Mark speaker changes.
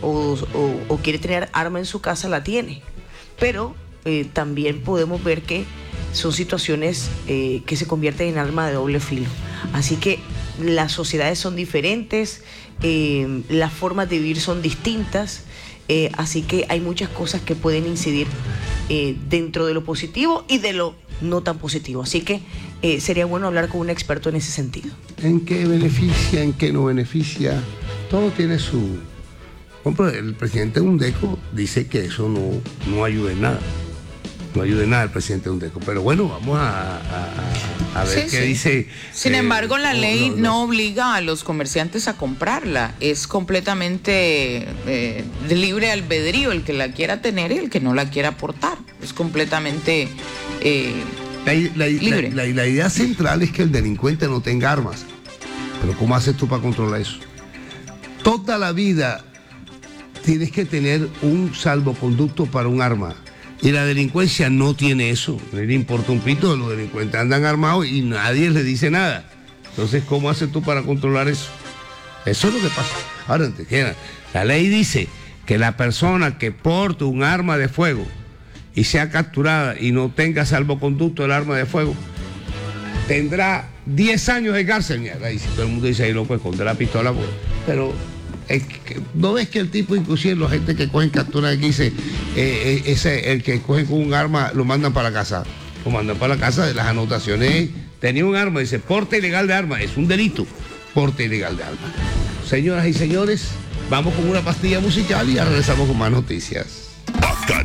Speaker 1: o quiere tener arma en su casa, la tiene. Pero también podemos ver que son situaciones que se convierten en arma de doble filo. Así que las sociedades son diferentes, las formas de vivir son distintas, así que hay muchas cosas que pueden incidir dentro de lo positivo y de lo no tan positivo. Así que sería bueno hablar con un experto en ese sentido.
Speaker 2: ¿En qué beneficia, en qué no beneficia? Todo tiene su... Por ejemplo, el presidente Undeco dice que eso no ayuda en nada. No ayuda en nada el presidente Undeco. Pero bueno, vamos a ver qué dice.
Speaker 3: Sin embargo, la ley no obliga a los comerciantes a comprarla. Es completamente de libre albedrío el que la quiera tener y el que no la quiera aportar. Es completamente libre.
Speaker 2: La idea central es que el delincuente no tenga armas. Pero ¿cómo haces tú para controlar eso? Toda la vida tienes que tener un salvoconducto para un arma. Y la delincuencia no tiene eso. No le importa un pito, los delincuentes andan armados y nadie les dice nada. Entonces, ¿cómo haces tú para controlar eso? Eso es lo que pasa. Ahora, la ley dice que la persona que porte un arma de fuego y sea capturada y no tenga salvoconducto del arma de fuego, tendrá 10 años de cárcel. Mira, y si todo el mundo dice, ahí no puede esconder la pistola, pues, pero... ¿No ves que el tipo, inclusive la gente que cogen captura aquí, dice, el que cogen con un arma lo mandan para la casa? Lo mandan para la casa de las anotaciones. Tenía un arma, dice, porte ilegal de arma. Es un delito, porte ilegal de arma. Señoras y señores, vamos con una pastilla musical y ya regresamos con más noticias.